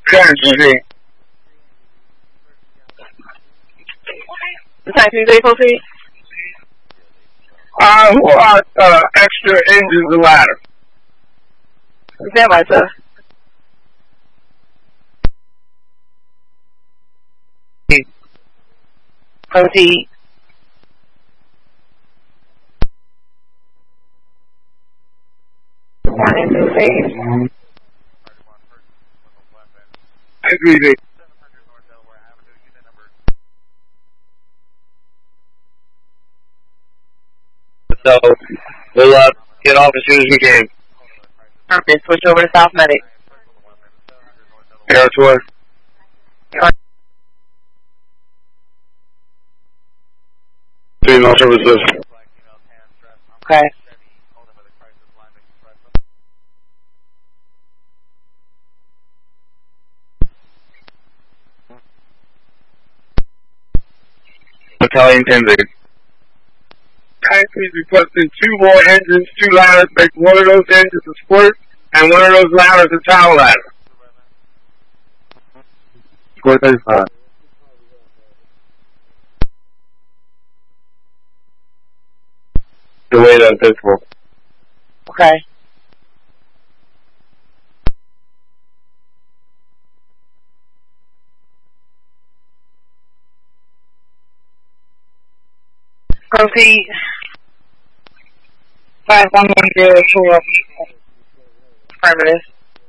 GV. Type 3 vehicle, please. Want extra engines and ladder. Stand by, sir. Proceed. GV. So we'll get off as soon as we can. Perfect. Switch over to South Medic. Air tour. Female services. Okay. Battalion 10 Zig. Please requesting 2 more engines, 2 ladders, make one of those engines a squirt, and one of those ladders a towel ladder. Squirt 35. The way that this works. Okay. Proceed. 5110 pull up. Affirmative.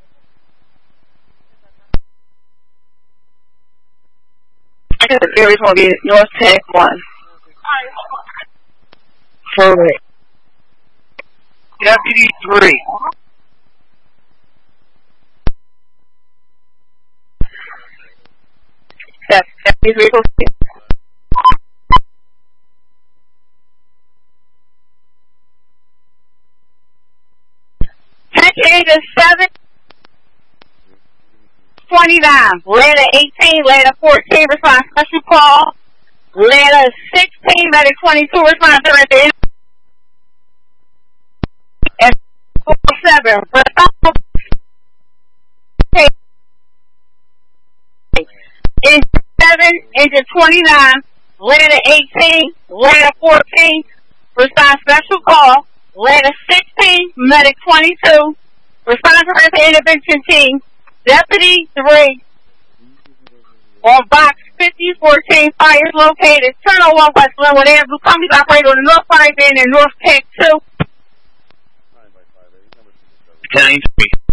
The series will be North Tech 1. Correct. Deputy 3. Deputy 3 will see. Agent 729, letter 18, letter 14, response special call, letter 16, letter 22, response director, and 47, engine 7, engine 29, letter 18, letter 14, response special call, letter 16, medic 22, response to intervention team, deputy 3, on box 5014, fires located, Turner 1 West Linwood Air, Blue companies operate on the North Fire Band and North Tech 2. Battalion 3.